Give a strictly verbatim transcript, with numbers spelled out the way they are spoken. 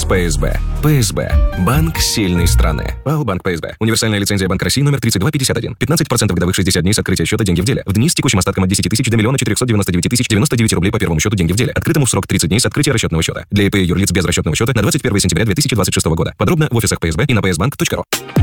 ПСБ. ПСБ. Банк сильной страны. ПАО «Банк ПСБ». Универсальная лицензия Банк России номер тридцать два пятьдесят один. пятнадцать процентов годовых шестьдесят дней с открытия счета, деньги в деле. В дни с текущим остатком от десяти тысяч до миллиона четырехсот девяноста девяти тысяч девяносто девять рублей по первому счету, деньги в деле. Открытому в срок тридцать дней с открытия расчетного счета. Для ИП и юрлиц без расчетного счета на двадцать первое сентября две тысячи двадцать шестого года. Подробно в офисах ПСБ и на пэ эс банк точка ру.